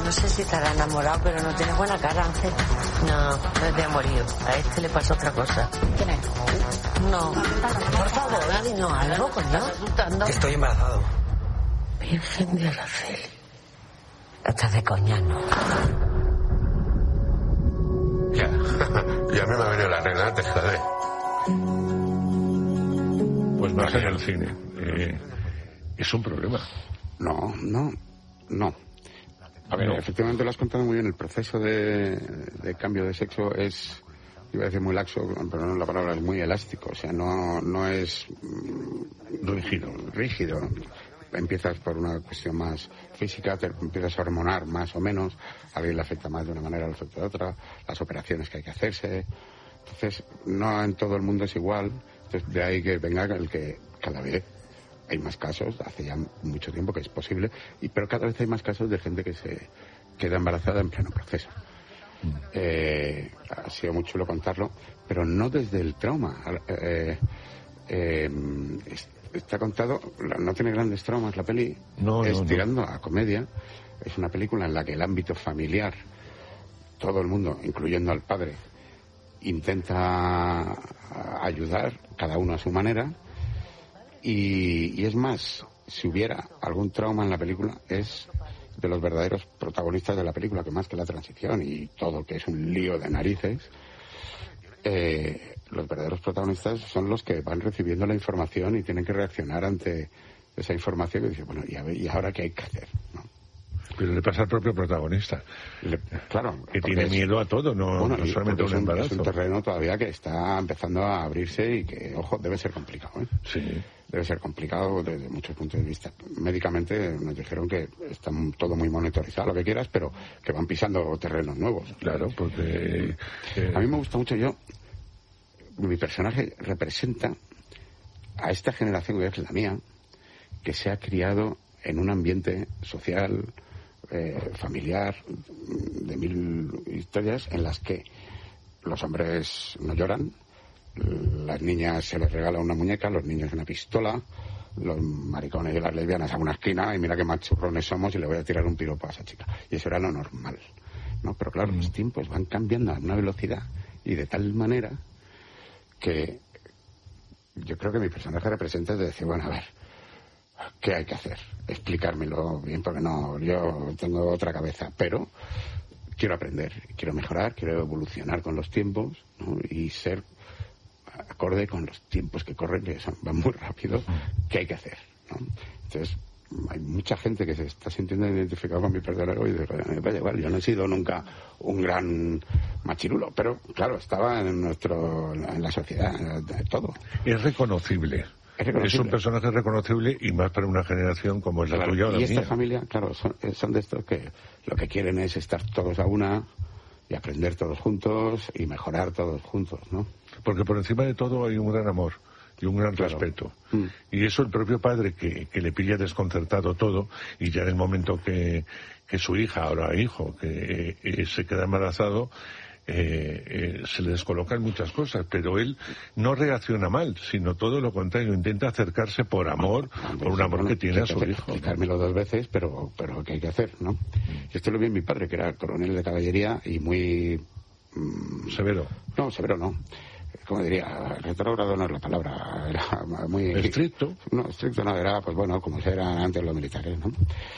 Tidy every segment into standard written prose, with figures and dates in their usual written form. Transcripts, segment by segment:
No sé si estará enamorado, pero no tiene buena cara, Ángel. No, no es de amorío. A este le pasa otra cosa. ¿Quién es? No. Por favor, no, algo, coño. Estoy embarazado. Virgen de Araceli. Estás de coña, ¿no? Ya me ha venido la regla antes, joder. Pues no en el cine. Es un problema. No. A ver, efectivamente lo has contado muy bien. El proceso de cambio de sexo es, iba a decir muy laxo, pero no la palabra, es muy elástico. O sea, no es rígido. Empiezas por una cuestión más física, te empiezas a hormonar más o menos, a alguien le afecta más de una manera, le afecta de otra, las operaciones que hay que hacerse. Entonces, no en todo el mundo es igual. Entonces, de ahí que venga el que cada vez hay más casos, hace ya mucho tiempo que es posible, pero cada vez hay más casos de gente que se queda embarazada en pleno proceso. Ha sido muy chulo contarlo, pero no desde el trauma. Está contado, no tiene grandes traumas la peli, tirando a comedia. Es una película en la que el ámbito familiar, todo el mundo, incluyendo al padre, intenta ayudar, cada uno a su manera. Y es más, si hubiera algún trauma en la película, es de los verdaderos protagonistas de la película, que más que la transición y todo, que es un lío de narices, los verdaderos protagonistas son los que van recibiendo la información y tienen que reaccionar ante esa información y dicen, bueno, ¿y ahora qué hay que hacer? ¿No? Pero le pasa al propio protagonista. Claro. Que tiene miedo a todo, no solamente a un embarazo. Es un terreno todavía que está empezando a abrirse y que, ojo, debe ser complicado, ¿eh? Sí. Debe ser complicado desde muchos puntos de vista. Médicamente nos dijeron que está todo muy monitorizado, lo que quieras, pero que van pisando terrenos nuevos. Claro, porque... A mí me gusta mucho, mi personaje representa a esta generación que es la mía, que se ha criado en un ambiente social, familiar, de mil historias en las que los hombres no lloran, las niñas se les regala una muñeca, los niños una pistola, los maricones y las lesbianas a una esquina y mira qué machurrones somos y le voy a tirar un piropo a esa chica. Y eso era lo normal, ¿no? Pero claro, los tiempos van cambiando a una velocidad y de tal manera que yo creo que mi personaje representa de decir, bueno, a ver, ¿qué hay que hacer? Explicármelo bien, porque no, yo tengo otra cabeza, pero quiero aprender, quiero mejorar, quiero evolucionar con los tiempos, ¿no? Y ser acorde con los tiempos que corren, que van muy rápido, ¿qué hay que hacer? ¿No? Entonces, hay mucha gente que se está sintiendo identificada con mi personaje y dice, vaya, igual, yo no he sido nunca un gran machirulo, pero claro, estaba en la sociedad, todo. Es reconocible. Es un personaje reconocible y más para una generación como es la tuya o la mía. Y esta familia, claro, son de estos que lo que quieren es estar todos a una y aprender todos juntos y mejorar todos juntos, ¿no? Porque por encima de todo hay un gran amor y un gran respeto. Y eso el propio padre que le pilla desconcertado todo, y ya en el momento que su hija, ahora hijo, que se queda embarazado, se le descolocan muchas cosas, pero él no reacciona mal, sino todo lo contrario, intenta acercarse por amor, por un amor que tiene a su hijo. Explicármelo 2 veces, pero ¿qué hay que hacer, no? Y esto lo vi en mi padre, que era coronel de caballería y muy... severo. No, severo no. ¿Cómo diría? Retrógrado no es la palabra, era muy... ¿Estricto? No, estricto no, era, pues bueno, como eran antes los militares, ¿no?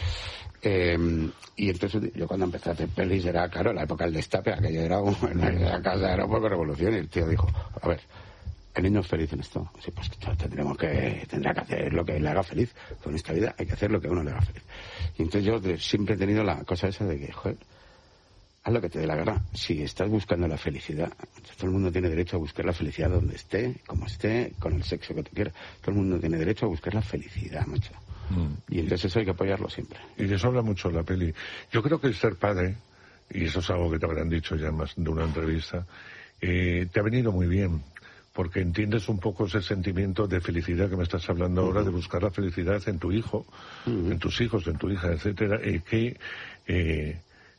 Y entonces yo cuando empecé a hacer pelis era, claro, la época del destape, aquello era la casa era un poco revolución, y el tío dijo, a ver, ¿el niño es feliz en esto? Sí, pues tendrá que hacer lo que le haga feliz. Con esta vida hay que hacer lo que a uno le haga feliz. Y entonces yo siempre he tenido la cosa esa de que, joder, haz lo que te dé la gana. Si estás buscando la felicidad, todo el mundo tiene derecho a buscar la felicidad donde esté, como esté, con el sexo que te quiera. Todo el mundo tiene derecho a buscar la felicidad, macho. Y entonces eso hay que apoyarlo siempre. Y de eso habla mucho la peli. Yo creo que el ser padre, y eso es algo que te habrán dicho ya más de una entrevista, te ha venido muy bien, porque entiendes un poco ese sentimiento de felicidad que me estás hablando ahora, de buscar la felicidad en tu hijo, en tus hijos, en tu hija, etcétera, que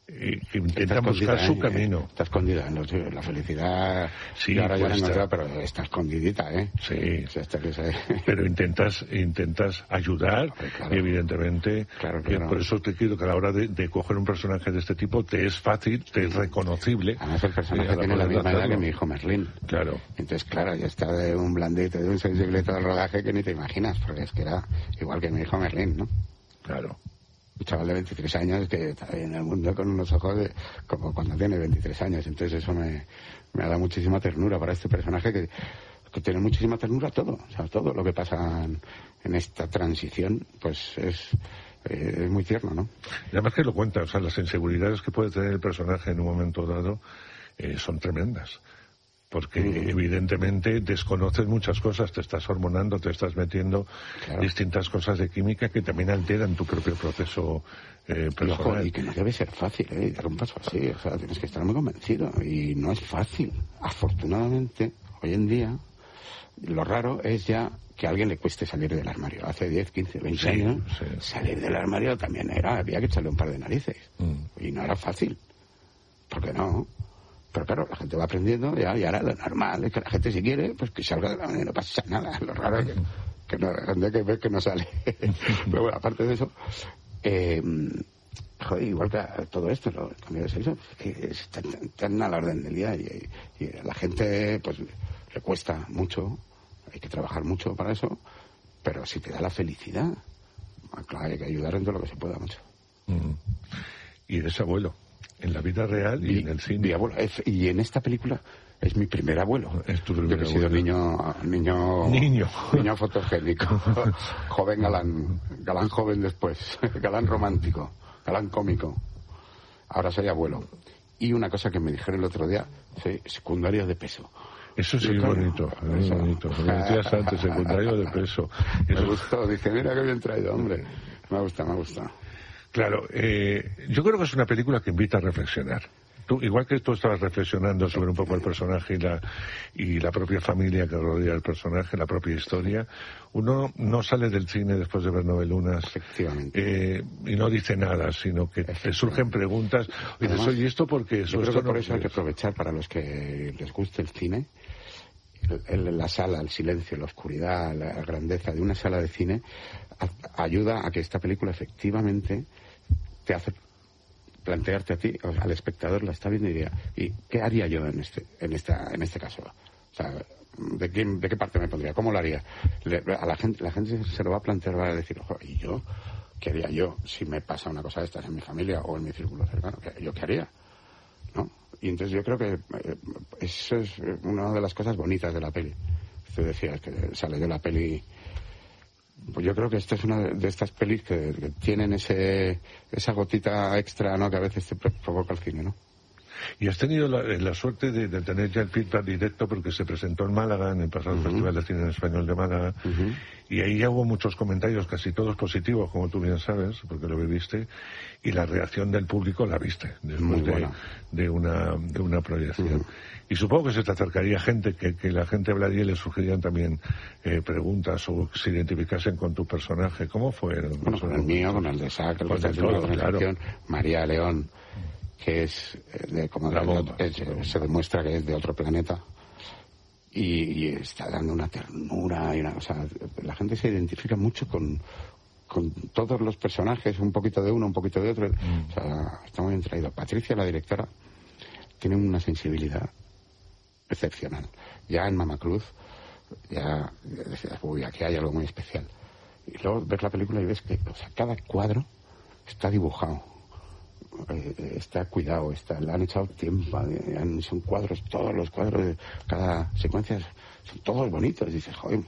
que intentan buscar su camino. Está escondida en la felicidad. Sí, ahora ya la he encontrado, pero está escondidita, ¿eh? Sí. O sea, Pero intentas ayudar, claro. Y evidentemente, claro. Por eso te quiero que a la hora de coger un personaje de este tipo te es fácil, te es reconocible. Además el personaje tiene la misma edad que mi hijo Merlín. Claro. Entonces, claro, ya está de un blandito, de un sensibilito del rodaje que ni te imaginas, porque es que era igual que mi hijo Merlín, ¿no? Claro. Un chaval de 23 años que está en el mundo con unos ojos como cuando tiene 23 años. Entonces eso me ha dado muchísima ternura para este personaje que tiene muchísima ternura todo. O sea, todo lo que pasa en esta transición, pues es muy tierno, ¿no? Y además que lo cuenta, o sea, las inseguridades que puede tener el personaje en un momento dado son tremendas. Porque evidentemente desconoces muchas cosas, te estás hormonando, te estás metiendo distintas cosas de química que también alteran tu propio proceso personal. Y que no debe ser fácil, dar un paso así, o sea, tienes que estar muy convencido y no es fácil. Afortunadamente, hoy en día, lo raro es ya que a alguien le cueste salir del armario. Hace 10, 15, 20 años, salir del armario también había que echarle un par de narices. Y no era fácil. ¿Por qué no? Pero claro, la gente va aprendiendo y ahora lo normal es que la gente si quiere, pues que salga de la manera, no pasa nada. Lo raro es que no, la gente que ve que no sale. Pero bueno, aparte de eso, joder, igual que todo esto, el cambio de sexo, que están a la orden del día y a la gente pues le cuesta mucho, hay que trabajar mucho para eso, pero si te da la felicidad, claro, hay que ayudar en todo lo que se pueda mucho. Y eres abuelo. En la vida real y en el cine. Mi abuelo, y en esta película es mi primer abuelo. Es tu primer abuelo. Yo he sido niño fotogénico, joven galán joven después, galán romántico, galán cómico. Ahora soy abuelo. Y una cosa que me dijeron el otro día, soy secundario de peso. Eso sí, bonito, muy bonito. Lo decías antes, secundario de peso. Me gustó, dije, mira qué bien traído, hombre. Me gusta. Claro, yo creo que es una película que invita a reflexionar. Igual que tú estabas reflexionando sobre un poco el personaje y la propia familia que rodea al personaje, la propia historia, uno no sale del cine después de ver Novelunas y no dice nada, sino que te surgen preguntas. Y dices, oye, ¿esto por qué? Yo creo que por eso hay que aprovechar para los que les guste el cine, la sala, el silencio, la oscuridad, la grandeza de una sala de cine ayuda a que esta película efectivamente te hace plantearte a ti, al espectador, la está viendo y diría, ¿y qué haría yo en este caso? O sea, ¿de qué parte me pondría? ¿Cómo lo haría? La gente se lo va a plantear, va a decir, ojo, ¿y yo? ¿Qué haría yo si me pasa una cosa de estas en mi familia o en mi círculo cercano? ¿Yo qué haría? ¿No? Y entonces yo creo que eso es una de las cosas bonitas de la peli. Usted decía que sale de la peli. Pues yo creo que esta es una de estas pelis que tienen esa gotita extra, ¿no?, que a veces te provoca el cine, ¿no? Y has tenido la suerte de tener ya el feedback directo porque se presentó en Málaga, en el pasado Festival de Cine en Español de Málaga, y ahí ya hubo muchos comentarios, casi todos positivos, como tú bien sabes, porque lo viviste, y la reacción del público la viste, después de una proyección. Y supongo que se te acercaría gente, que la gente hablaría y le surgirían también preguntas o se identificasen con tu personaje. ¿Cómo fue? Bueno, con el mío, con el de Sacre, con el de la organización, María León, que es se demuestra que es de otro planeta y está dando una ternura y una cosa. La gente se identifica mucho con todos los personajes, un poquito de uno, un poquito de otro. O sea, está muy bien traído. Patricia, la directora, tiene una sensibilidad excepcional. Ya en Mamacruz ya decías, uy, aquí hay algo muy especial. Y luego ves la película y ves que, o sea, cada cuadro está dibujado, está cuidado, le han echado tiempo, son cuadros, todos los cuadros de cada secuencia son todos bonitos. Y dices, joder,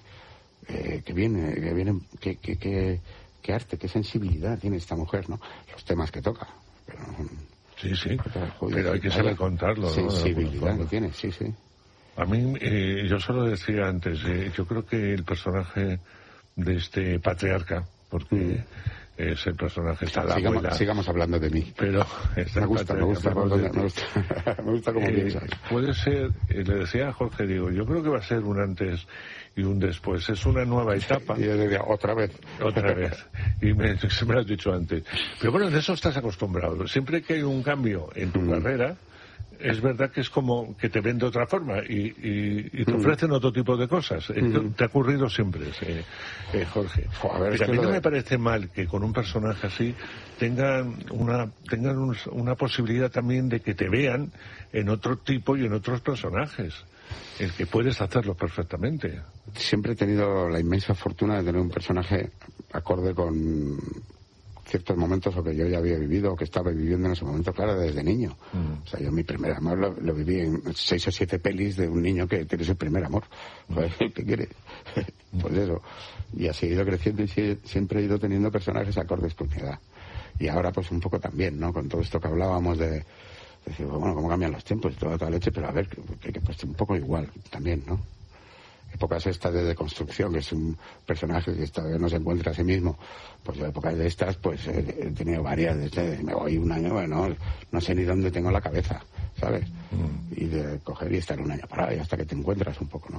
qué arte, qué sensibilidad tiene esta mujer, ¿no? Los temas que toca. Pero, sí, pero hay que saber contarlo, ¿no? Sensibilidad que tiene, sí. A mí, yo solo decía antes, yo creo que el personaje de este patriarca, porque es el personaje, está la abuela. Sigamos hablando de mí. Pero me gusta como piensas. Puede ser, le decía a Jorge, digo, yo creo que va a ser un antes y un después. Es una nueva etapa. Y yo decía, otra vez. Y se me lo has dicho antes. Pero bueno, en eso estás acostumbrado. Siempre que hay un cambio en tu carrera, es verdad que es como que te ven de otra forma y te ofrecen otro tipo de cosas. Te ha ocurrido siempre, Jorge. Ver, a mí no me parece mal que con un personaje así tengan una posibilidad también de que te vean en otro tipo y en otros personajes. El que puedes hacerlo perfectamente. Siempre he tenido la inmensa fortuna de tener un personaje acorde con ciertos momentos o que yo ya había vivido o que estaba viviendo en ese momento, claro, desde niño. O sea, yo mi primer amor lo viví en 6 o 7 pelis de un niño que tiene su primer amor. Joder, ¿qué quiere? Pues eso. Y así he ido creciendo y siempre he ido teniendo personajes acordes con mi edad. Y ahora pues un poco también, ¿no? Con todo esto que hablábamos de decir, bueno, cómo cambian los tiempos y toda leche, pero a ver, que pues un poco igual también, ¿no? Épocas estas de deconstrucción, que es un personaje que todavía no se encuentra a sí mismo, pues épocas de estas, pues he tenido varias, desde me voy un año, bueno, no sé ni dónde tengo la cabeza, ¿sabes? Y de coger y estar un año parado y hasta que te encuentras un poco, ¿no?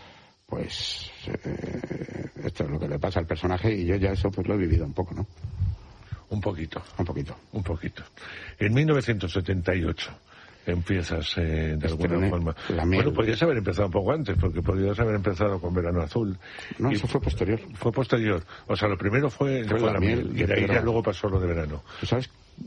Pues esto es lo que le pasa al personaje y yo ya eso pues lo he vivido un poco, ¿no? Un poquito. Un poquito. En 1978 empiezas de alguna forma. Bueno, podrías haber empezado un poco antes, porque podrías haber empezado con Verano Azul. No, eso fue posterior. Fue posterior. O sea, lo primero fue la miel y de ahí ya luego pasó lo de Verano. ¿Tú sabes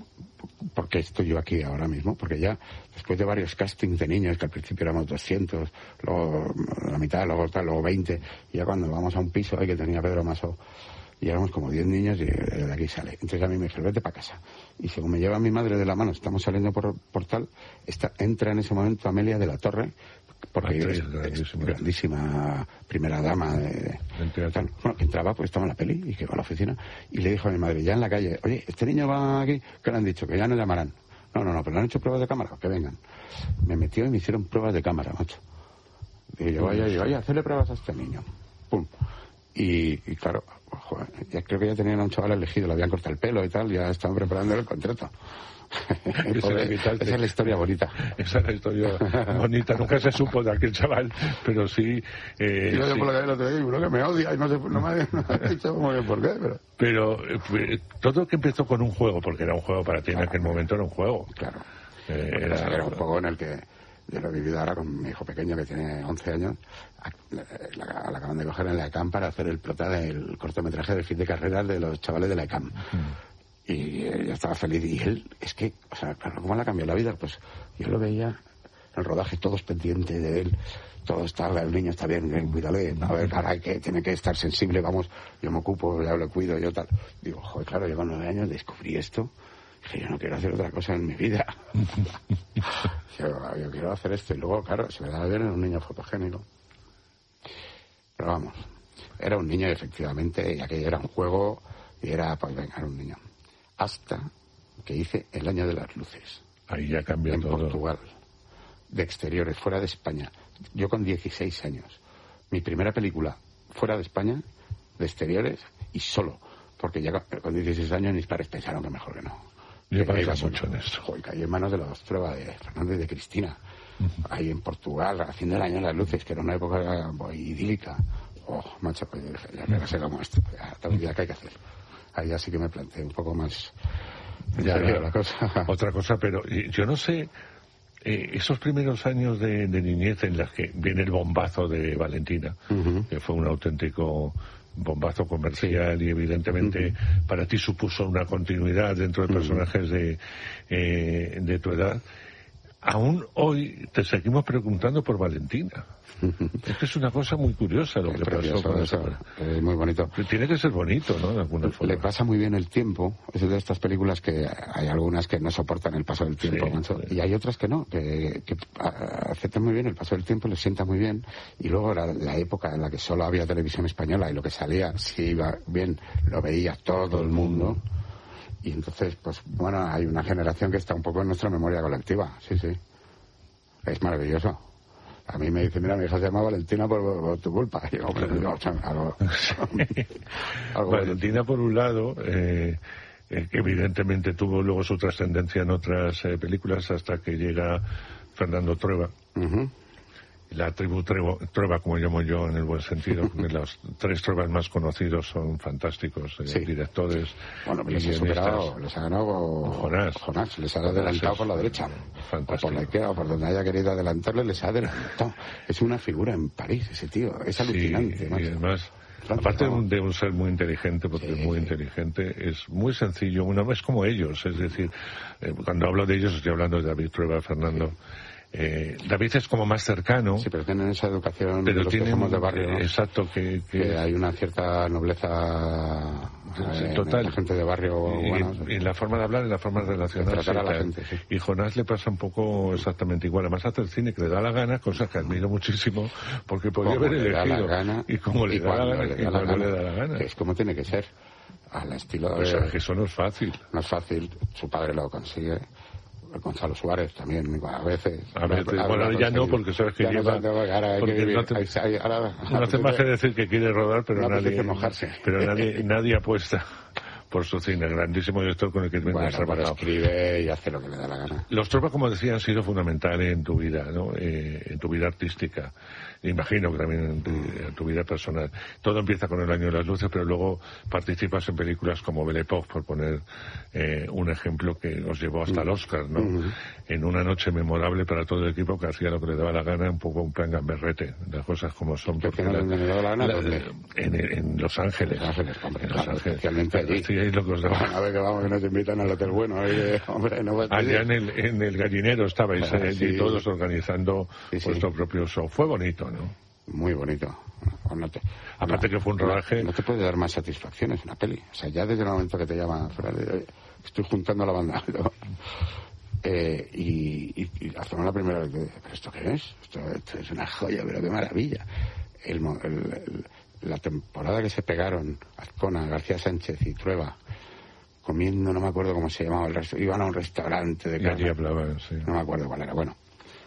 por qué estoy yo aquí ahora mismo? Porque ya después de varios castings de niños, que al principio éramos 200, luego la mitad, luego 20, y ya cuando vamos a un piso ahí que tenía Pedro Masó, y éramos como 10 niños y de aquí sale. Entonces a mí me dijo, vete para casa. Y según me lleva mi madre de la mano, estamos saliendo por portal, entra en ese momento Amelia de la Torre, porque es grandísima primera dama de tal. Bueno, que entraba, pues estaba en la peli y que va a la oficina y le dijo a mi madre, ya en la calle, oye, este niño va aquí, ¿qué le han dicho? Que ya no llamarán. No, pero le han hecho pruebas de cámara, que vengan. Me metió y me hicieron pruebas de cámara, macho. Digo yo, vaya, hacerle pruebas a este niño. Pum. Y claro, joder, ya creo que ya tenían a un chaval elegido, le habían cortado el pelo y tal, ya estaban preparando el contrato. Esa es la historia bonita. Esa es la historia bonita. Nunca se supo de aquel chaval, pero sí. Y yo por la calle lo tengo, uno que me odia y no me ha dicho como que por qué. Pero todo que empezó con un juego, porque era un juego para ti en aquel momento, era un juego. Claro. Era un juego en el que yo lo he vivido ahora con mi hijo pequeño que tiene 11 años. La acaban de coger en la ECAM para hacer el prota del cortometraje de fin de carrera de los chavales de la ECAM. Y yo estaba feliz. Y él, es que, o sea, claro, ¿cómo le ha cambiado la vida? Pues yo lo veía en el rodaje, todos pendientes de él. Todo está, el niño está bien, cuídale. A ver, ahora tiene que estar sensible, vamos, yo me ocupo, ya lo cuido, yo tal. Digo, joder, claro, yo con 9 años descubrí esto. Dije, yo no quiero hacer otra cosa en mi vida. yo quiero hacer esto. Y luego, claro, se me daba bien, era un niño fotogénico. Pero vamos, era un niño efectivamente, y aquello era un juego, y era, pues venga, era un niño. Hasta que hice El Año de las Luces. Ahí ya cambió todo. En Portugal, de exteriores, fuera de España. Yo con 16 años. Mi primera película fuera de España, de exteriores, y solo. Porque ya con 16 años mis padres pensaron que mejor que no. Yo pasa mucho en eso. Joder, caí en manos de las pruebas de Fernando y de Cristina. Ahí en Portugal, haciendo El Año de las Luces, que era una época idílica. Oh, macho, pues ya me sé como esto. Ya que hay que hacer. Ahí ya sí que me planteé un poco más ya la cosa. Otra cosa, pero yo no sé, esos primeros años de niñez en las que viene el bombazo de Valentina, que fue un auténtico bombazo comercial y evidentemente para ti supuso una continuidad dentro de personajes de tu edad. Aún hoy te seguimos preguntando por Valentina. Es que es una cosa muy curiosa lo que pasó con eso. Es muy bonito. Tiene que ser bonito, ¿no? De alguna forma. Le pasa muy bien el tiempo. Es de estas películas que hay algunas que no soportan el paso del tiempo, y hay otras que no, que aceptan muy bien el paso del tiempo, les sienta muy bien. Y luego la época en la que solo había televisión española y lo que salía, si iba bien, lo veía todo el mundo. Y entonces, pues bueno, hay una generación que está un poco en nuestra memoria colectiva. Sí. Es maravilloso. A mí me dice, mira, mi hija se llama Valentina por tu culpa. Y yo, hombre, algo Valentina, por un lado, que evidentemente tuvo luego su trascendencia en otras películas hasta que llega Fernando Trueba. Uh-huh. La tribu Trueba, como llamo yo, en el buen sentido, porque los 3 Truebas más conocidos son fantásticos, directores. Bueno, les ha ganado Jonás, les ha adelantado por la derecha. Fantástico. O por la izquierda, o por donde haya querido adelantarle, les ha adelantado. Es una figura en París, ese tío, es alucinante. Sí, y además, aparte de un ser muy inteligente, porque es muy inteligente, es muy sencillo, es como ellos, es decir, cuando hablo de ellos estoy hablando de David Trueba, Fernando. David es como más cercano. Sí, pero tienen esa educación pero de los que somos de barrio, ¿no? Exacto, que hay una cierta nobleza total. En la gente de barrio. Y la forma de hablar y la forma de relacionarse. A la gente, sí. Y Jonás le pasa un poco exactamente igual. Además hace el cine que le da la gana, cosa que admiro muchísimo, porque podría haber elegido. Y como le da la gana. Es como tiene que ser. Al estilo de... O sea, que eso no es fácil. No es fácil. Su padre lo consigue. Gonzalo Suárez también, a veces. Bueno, ya no, porque sabes que lleva... No hace más que decir que quiere rodar, pero nadie apuesta por su cine, grandísimo director con el que has trabajado. Escribe y hace lo que le da la gana. Los Trueba, como decía, han sido fundamentales en tu vida, ¿no? En tu vida artística. Imagino que también en tu vida personal. Todo empieza con El año de las luces, pero luego participas en películas como Belle Époque, por poner un ejemplo que os llevó hasta el Oscar, ¿no? En una noche memorable para todo el equipo que hacía lo que le daba la gana, un poco un plan gamberrete, las cosas como son. En Los Ángeles. Hombre, claro, especialmente allí. Sí, es lo que os daba. A ver que vamos, que nos invitan al hotel bueno. Hombre, no va a allá en el gallinero estabais y todos organizando vuestro propio show. Fue bonito, ¿no? Muy bonito. Aparte que fue un rodaje... No te puede dar más satisfacciones una peli. O sea, ya desde el momento que te llaman, estoy juntando la banda. Y hacemos la primera vez. ¿Pero esto qué es? Esto es una joya, pero qué maravilla. La temporada que se pegaron Azcona, García Sánchez y Trueba, comiendo, no me acuerdo cómo se llamaba, iban a un restaurante de carne. Hablaban, sí. No me acuerdo cuál era, bueno.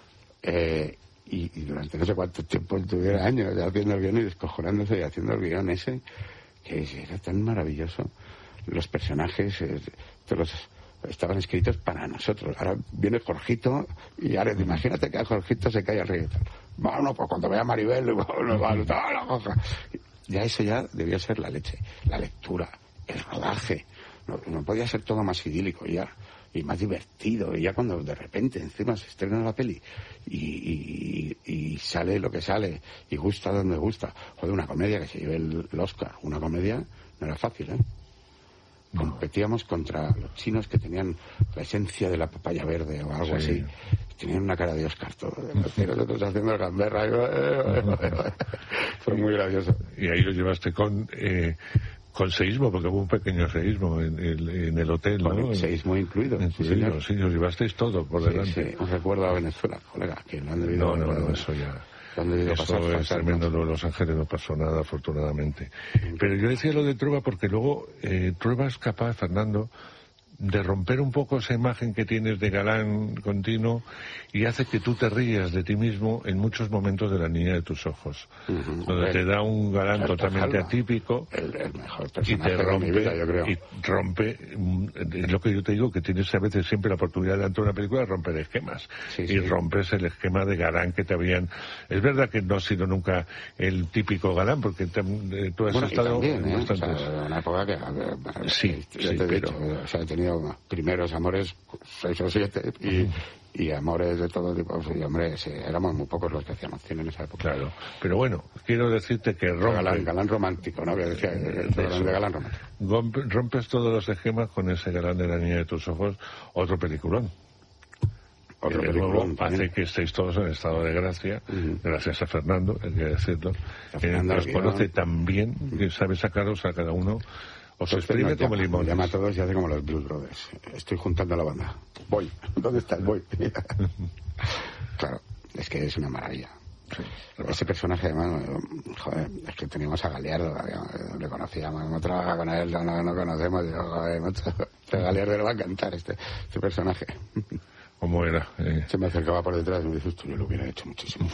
Y durante no sé cuánto tiempo, tuviera años haciendo el guión y descojonándose y haciendo el guión ese, que era tan maravilloso. Los personajes, todos estaban escritos para nosotros. Ahora viene Jorgito y ahora imagínate que a Jorgito se cae el reggaetón. Bueno, pues cuando vea a Maribel, nos va a lutar la cosa. Ya eso ya debía ser la leche. La lectura, el rodaje. No podía ser todo más idílico ya. Y más divertido. Y ya cuando de repente encima se estrena la peli y sale lo que sale y gusta donde gusta. Joder, una comedia que se lleve el Oscar. Una comedia no era fácil, ¿eh? No. Competíamos contra los chinos que tenían la esencia de la papaya verde o algo así. Tenían una cara de Oscar todo. Nosotros haciendo el gamberra. Fue muy gracioso. Y ahí lo llevaste con seísmo, porque hubo un pequeño seísmo en el hotel, ¿no? Con seísmo incluido. Sí, os llevasteis todo por delante. Sí, un recuerdo a Venezuela, colega, que lo han debido... No, eso ya... Eso es tremendo. Lo de Los Ángeles no pasó nada, afortunadamente. Pero yo decía lo de Trueba porque luego Trueba es capaz, Fernando, de romper un poco esa imagen que tienes de galán continuo y hace que tú te rías de ti mismo en muchos momentos de La niña de tus ojos, donde te da un galán totalmente atípico el mejor y te rompe, de mi vida, yo creo. Y rompe lo que yo te digo, que tienes a veces siempre la oportunidad delante de una película de romper esquemas y rompes el esquema de galán que te habían... Es verdad que no has sido nunca el típico galán, porque tú has estado también, en bastantes... O sea, una época que... Sí, pero... O sea, he tenido primeros amores 6 o 7 y amores de todo tipo. Sí, hombre, éramos muy pocos los que hacíamos cine en esa época. Claro, pero bueno, quiero decirte que galán romántico, ¿no? Que decía de galán romántico. Rompes todos los esquemas con ese galán de La niña de tus ojos, otro peliculón. Otro peliculón hace que estéis todos en estado de gracia, gracias a Fernando, hay que decirlo, que os conoce tan bien, que sabe sacaros a cada uno. Os exprime como limón. Llama a todos y hace como los Blues Brothers. Estoy juntando a la banda. Voy. ¿Dónde estás? Voy. Claro, es que es una maravilla. Sí. Ese personaje, además, joder, es que teníamos a Galiardo, le conocíamos, no trabaja con él, no conocemos, joder, a Galiardo le va a encantar este personaje. ¿Cómo era? Se me acercaba por detrás y me dice, yo lo hubiera hecho muchísimo.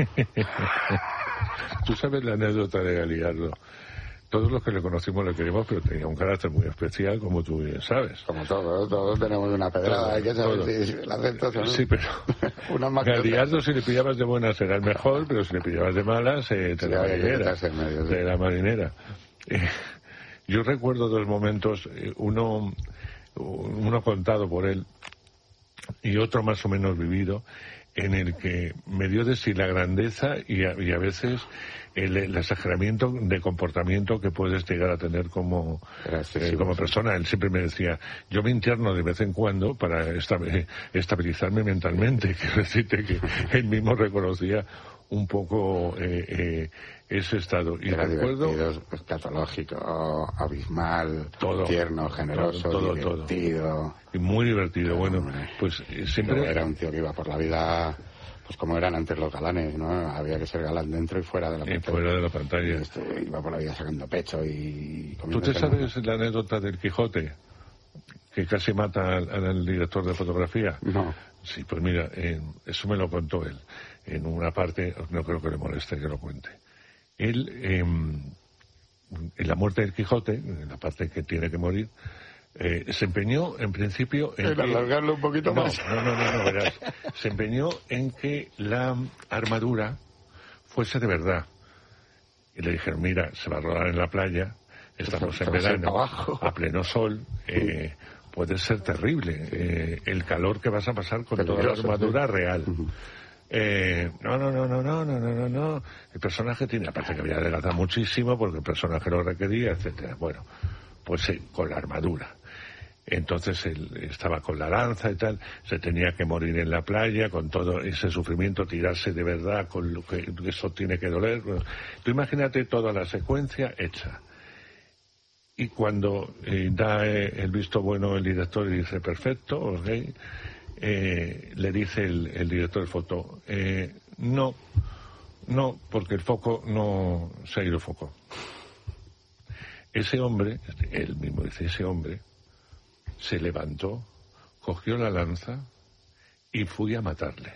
Tú sabes la anécdota de Galiardo. Todos los que le conocimos le queríamos, pero tenía un carácter muy especial, como tú bien sabes. Como todos tenemos una pedrada, hay que saber si el acento... ¿no? Sí, pero Galiardo, si le pillabas de buenas era el mejor, pero si le pillabas de malas, te la marinera. Yo recuerdo dos momentos, uno contado por él y otro más o menos vivido, en el que me dio de sí la grandeza y a veces el exageramiento de comportamiento que puedes llegar a tener como persona. Él siempre me decía, yo me interno de vez en cuando para estabilizarme mentalmente. Quiero decirte que él mismo reconocía un poco ese estado. Y era recuerdo, divertido, escatológico, abismal, todo, tierno, generoso, todo, divertido. Y muy divertido. Bueno, pues siempre... Pero era un tío que iba por la vida... Pues como eran antes los galanes, ¿no? Había que ser galán dentro y fuera de la pantalla. Fuera de la pantalla. Iba por la vida sacando pecho y... ¿Tú te sabes la anécdota del Quijote? Que casi mata al director de fotografía. No. Sí, pues mira, eso me lo contó él. En una parte, no creo que le moleste que lo cuente. Él, en la muerte del Quijote, en la parte que tiene que morir, se empeñó en principio en alargarlo un poquito más. No, verás. Se empeñó en que la armadura fuese de verdad. Y le dijeron, mira, se va a rodar en la playa, estamos en verano, a pleno sol, puede ser terrible el calor que vas a pasar con toda la armadura real. No. El personaje tiene, aparte que había adelgazado muchísimo porque el personaje lo requería, etcétera. Bueno, pues con la armadura. Entonces él estaba con la lanza y tal, se tenía que morir en la playa con todo ese sufrimiento, tirarse de verdad con lo que eso tiene que doler. Bueno, tú imagínate toda la secuencia hecha. Y cuando da el visto bueno el director y dice perfecto, ok, le dice el director de foto, no, porque el foco no se ha ido el foco. Ese hombre, él mismo dice, ese hombre se levantó, cogió la lanza y fui a matarle.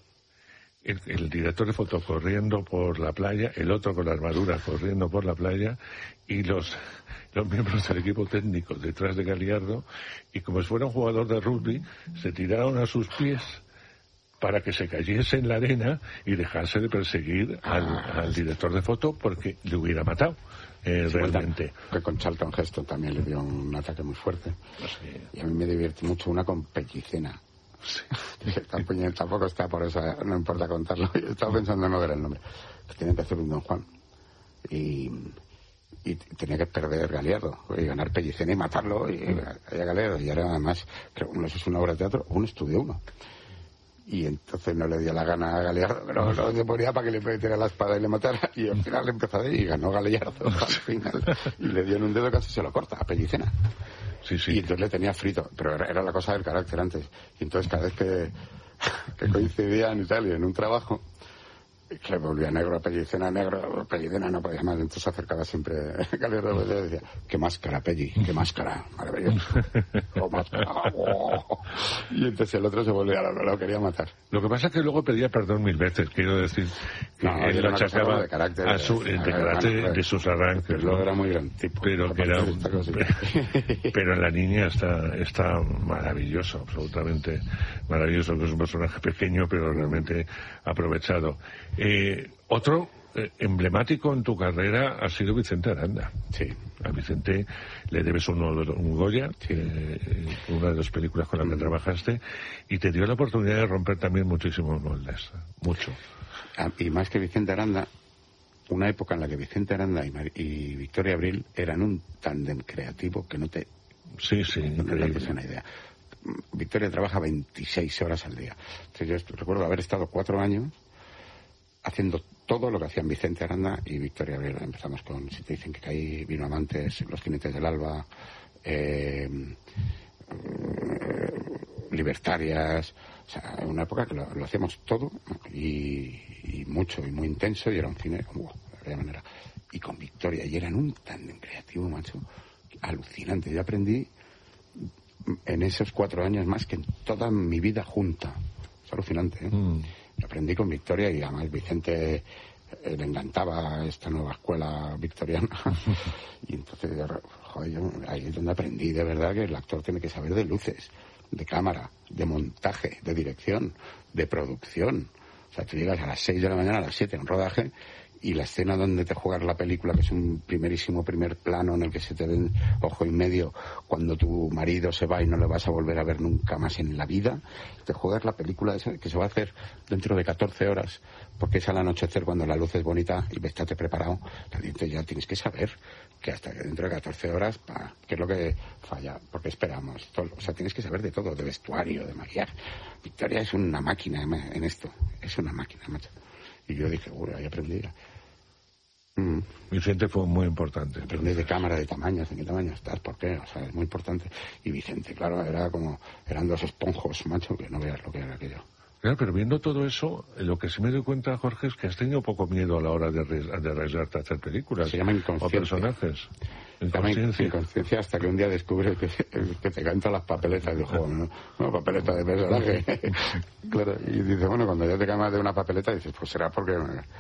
El director de foto corriendo por la playa, el otro con la armadura corriendo por la playa y los miembros del equipo técnico detrás de Galiardo, y como si fuera un jugador de rugby, se tiraron a sus pies para que se cayese en la arena y dejase de perseguir al director de foto porque le hubiera matado. Realmente. Que con Charlton Heston también le dio un ataque muy fuerte. Sí. Y a mí me divierte mucho una con Pellicena. Sí. Tampoco está por eso, no importa contarlo. Yo estaba pensando en no ver el nombre. Que tienen que hacer un Don Juan. Y tenía que perder Galiardo y ganar Pellicena y matarlo y a Galiardo. Y ahora además, creo que no sé si es una obra de teatro o un estudio uno. Y entonces no le dio la gana a Galiardo, pero no se ponía para que le metiera la espada y le matara. Y al final empezó a ir y ganó Galiardo al final. Y le dio en un dedo, casi se lo corta a Pellicena. Sí. Y entonces le tenía frito, pero era la cosa del carácter antes. Y entonces cada vez que coincidían y tal, y en un trabajo, le volvía negro a Pellicena, Pellicena no podía más. Entonces se acercaba siempre Galiardo y le decía, qué máscara, Pelli, qué máscara, maravilloso. Oh, máscara, oh. Y entonces el otro se volvía, lo quería matar. Lo que pasa es que luego pedía perdón 1000 veces, quiero decir, que él lo achacaba de carácter, de sus arranques. Luego era muy gran tipo. Pero en la niña está maravilloso, absolutamente maravilloso, que es un personaje pequeño pero realmente aprovechado. Otro emblemático en tu carrera ha sido Vicente Aranda. Sí. A Vicente le debes un Goya, sí. Una de las películas con las que trabajaste, y te dio la oportunidad de romper también muchísimos moldes. Mucho. Y más que Vicente Aranda, una época en la que Vicente Aranda y Victoria Abril eran un tándem creativo que no te... Sí, increíble. No te una idea. Victoria trabaja 26 horas al día. Entonces yo recuerdo haber estado 4 años haciendo todo lo que hacían Vicente Aranda y Victoria Abril. Empezamos con Si te dicen que caí, Vino Amantes, Los jinetes del alba, Libertarias. O sea, una época que lo hacíamos todo y mucho y muy intenso, y era un cine como de aquella manera. Y con Victoria, y eran un tándem creativo, macho, alucinante. Yo aprendí en esos 4 años más que en toda mi vida junta. Es alucinante, ¿eh? Lo aprendí con Victoria y además Vicente le encantaba esta nueva escuela victoriana. Y entonces, joder, ahí es donde aprendí de verdad que el actor tiene que saber de luces, de cámara, de montaje, de dirección, de producción. O sea, tú llegas a las 6 de la mañana, a las 7 en un rodaje, y la escena donde te juegas la película, que es un primer plano en el que se te ven ojo y medio cuando tu marido se va y no le vas a volver a ver nunca más en la vida, te juegas la película esa que se va a hacer dentro de 14 horas, porque es al anochecer cuando la luz es bonita y estate preparado. Entonces ya tienes que saber que hasta dentro de 14 horas, ¿qué es lo que falla? Porque esperamos. O sea, tienes que saber de todo, de vestuario, de maquillaje. Victoria es una máquina en esto, es una máquina, macho. Y yo dije, ahí aprendí. Vicente fue muy importante. Aprendí de cámara, de tamaños, de qué tamaño estás, por qué, o sea, es muy importante. Y Vicente, claro, eran 2 esponjos, macho, que no veas lo que era aquello. Claro, pero viendo todo eso, lo que sí me doy cuenta, Jorge, es que has tenido poco miedo a la hora de arriesgarte a hacer películas. Se llama inconsciencia. O personajes. Inconsciencia hasta que un día descubres que te cantan las papeletas. Y digo, no, papeleta de personaje. Claro, y dices, bueno, cuando ya te camas de una papeleta, dices, pues será porque,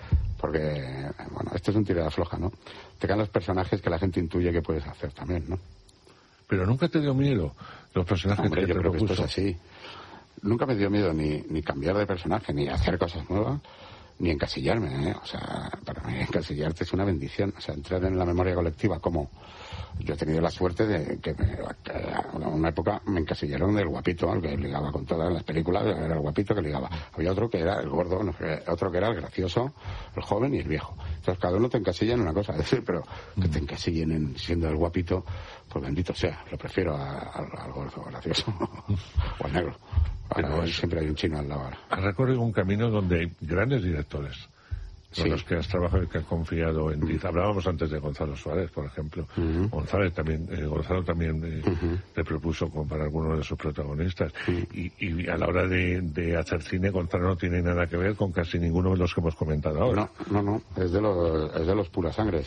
bueno, esto es un tiro de afloja, ¿no? Te caen los personajes que la gente intuye que puedes hacer también, ¿no? Pero nunca te dio miedo los personajes que te yo creo propuso. Que esto es así. Nunca me dio miedo ni cambiar de personaje, ni hacer cosas nuevas, ni encasillarme, ¿eh? O sea, para mí encasillarte es una bendición. O sea, entrar en la memoria colectiva como... Yo he tenido la suerte de que en una época me encasillaron del guapito, el que ligaba con todas las películas, era el guapito que ligaba. Había otro que era el gordo, otro que era el gracioso, el joven y el viejo. Entonces cada uno te encasilla en una cosa, es decir, pero que te encasillen en siendo el guapito, pues bendito sea, lo prefiero al gordo gracioso o al negro. Ahora siempre hay un chino al lado ahora. Has recorrido un camino donde hay grandes directores con los que has trabajado y que has confiado en ti. Hablábamos antes de Gonzalo Suárez, por ejemplo. Gonzalo también te propuso para algunos de sus protagonistas. Y a la hora de hacer cine, Gonzalo no tiene nada que ver con casi ninguno de los que hemos comentado ahora. No, es de los puras sangres.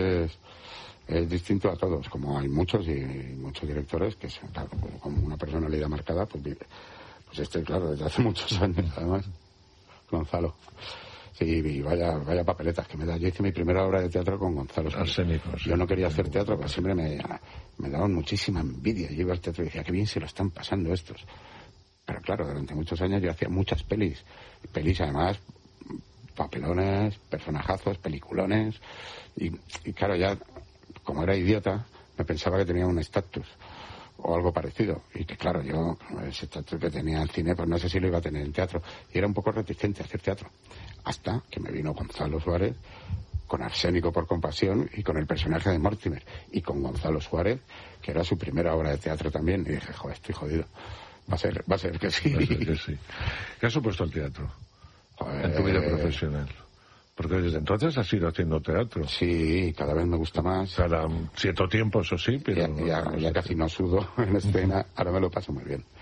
Es distinto a todos, como hay muchos directores que son, claro, como una personalidad marcada, pues claro, desde hace muchos años, además, Gonzalo. Sí, y vaya papeletas que me da. Yo hice mi primera obra de teatro con Gonzalo. Arsénicos. Yo no quería hacer teatro, pero siempre me daban muchísima envidia. Yo iba al teatro y decía, qué bien se lo están pasando estos. Pero claro, durante muchos años yo hacía muchas pelis además, papelones, personajazos, peliculones. Y claro, ya, como era idiota, me pensaba que tenía un estatus o algo parecido, y que claro, yo ese estatus que tenía en cine, pues no sé si lo iba a tener en teatro, y era un poco reticente a hacer teatro, hasta que me vino Gonzalo Suárez con Arsénico por compasión y con el personaje de Mortimer, y con Gonzalo Suárez, que era su primera obra de teatro también, y dije, joder, estoy jodido, va a ser que sí. Va a ser que sí. ¿Qué ha supuesto el teatro en tu vida profesional? Porque desde entonces has ido haciendo teatro. Sí, cada vez me gusta más. Cada cierto tiempo, eso sí, pero... Ya casi no sudo en escena, ahora me lo paso muy bien.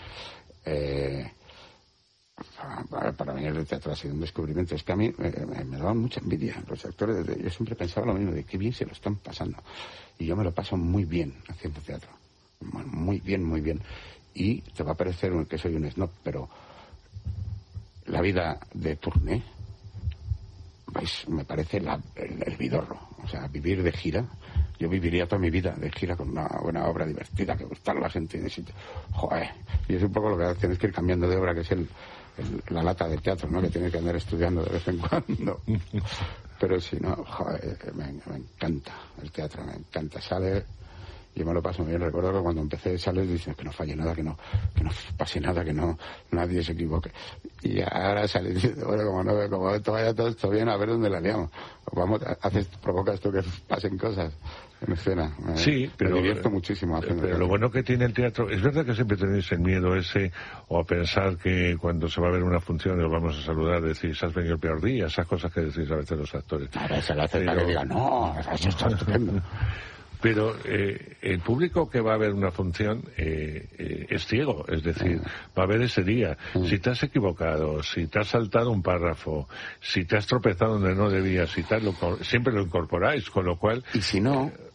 Para mí el teatro ha sido un descubrimiento. Es que a mí me daban mucha envidia los actores. Yo siempre pensaba lo mismo, de qué bien se lo están pasando. Y yo me lo paso muy bien haciendo teatro. Muy bien, muy bien. Y te va a parecer que soy un snob, pero la vida de turné... me parece el vidorro. O sea, vivir de gira. Yo viviría toda mi vida de gira con una buena obra divertida que gustar a la gente. Joder. Y es un poco lo que tienes que ir cambiando de obra, que es la lata de teatro, ¿no? Que tienes que andar estudiando de vez en cuando. Pero si no, joder, me encanta el teatro, me encanta. Sale... Yo me lo paso muy bien. Recuerdo que cuando empecé sales dicen que no falle nada, que no pase nada, que no nadie se equivoque. Y ahora sales diciendo, bueno, como esto vaya todo esto bien, a ver dónde la liamos. Provocas tú que pasen cosas en escena. Sí, pero me divierto muchísimo haciendo pero lo bueno que tiene el teatro, es verdad que siempre tenéis el miedo ese, o a pensar que cuando se va a ver una función y os vamos a saludar, decís, has venido el peor día, esas cosas que decís a veces los actores. Ahora se la hace para que diga, no, eso está estupendo. Pero el público que va a ver una función es ciego, es decir, va a ver ese día. Si te has equivocado, si te has saltado un párrafo, si te has tropezado donde no debías y tal, siempre lo incorporáis, con lo cual... Y si no,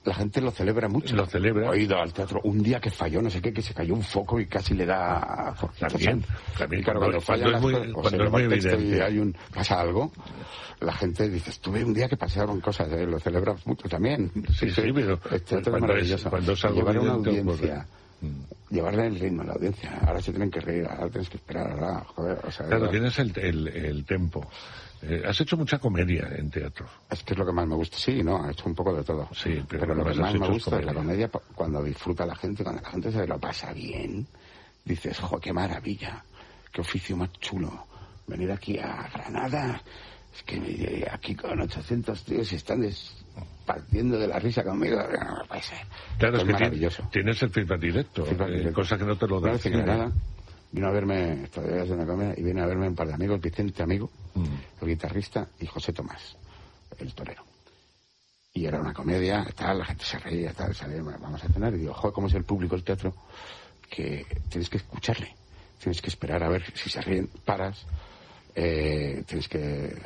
la gente lo celebra mucho. Lo celebra. He ido al teatro un día que falló, no sé qué, que se cayó un foco y casi le da... También. Claro, cuando fallan las cosas, cuando es muy evidente. Y hay pasa algo, la gente dice, estuve un día que pasaron cosas, lo celebras mucho también. Sí, pero el teatro es maravilloso. Cuando es algo llevar una evidente, audiencia... Llevarle el ritmo a la audiencia. Ahora se tienen que reír, ahora tienes que esperar, ahora, joder, o sea... Claro, tienes el tempo. Has hecho mucha comedia en teatro. Es que es lo que más me gusta. Sí, ¿no? He hecho un poco de todo. Sí, pero lo que más me gusta es la comedia cuando disfruta la gente, cuando la gente se lo pasa bien. Dices, jo, qué maravilla, qué oficio más chulo. Venir aquí a Granada, es que aquí con 800 tíos están partiendo de la risa conmigo. No puede ser. Claro, es que maravilloso. Tienes el feedback directo, cosa que no te lo da. Granada vino a verme, todavía es una comedia, y viene a verme un par de amigos, Vicente Amigo, el guitarrista, y José Tomás, el torero. Y era una comedia, tal, la gente se reía, tal, vamos a cenar, y digo, joder, ¿cómo es el público del teatro? Que tienes que escucharle, tienes que esperar a ver si se ríen, paras, tienes que...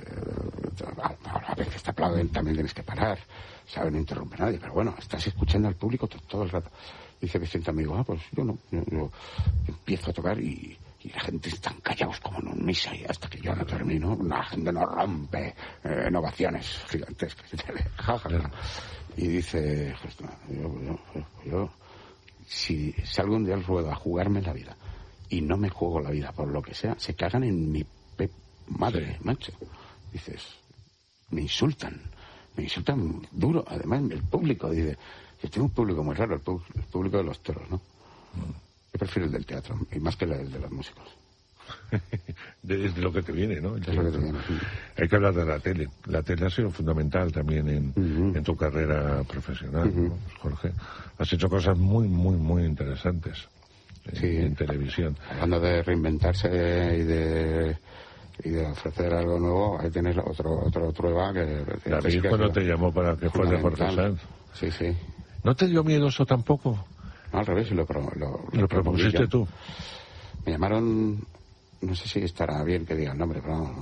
a veces te aplauden, también tienes que parar, ¿sabes? No interrumpe a nadie, pero bueno, estás escuchando al público todo el rato. Dice Vicente Amigo, pues yo no, yo empiezo a tocar y la gente están callados como en un misa, y hasta que yo no termino, la gente nos rompe en ovaciones gigantescas. Y dice, yo si salgo un día al ruedo a jugarme la vida y no me juego la vida por lo que sea, se cagan en mi madre, macho. Dices, me insultan duro. Además, el público dice, yo tengo un público muy raro, el público de los toros, ¿no? Yo prefiero el del teatro, y más que el de los músicos. Es de lo que te viene, ¿no? Es lo que te viene, sí. Hay que hablar de la tele. La tele ha sido fundamental también en tu carrera profesional, ¿no, Jorge? Has hecho cosas muy, muy, muy interesantes en televisión. Hablando de reinventarse y de ofrecer algo nuevo, ahí tienes otra prueba que... David, cuando te llamó para que fuera Jorge Sanz. Sí. ¿No te dio miedo eso tampoco? No, al revés, lo propusiste tú. Me llamaron, no sé si estará bien que diga el nombre, pero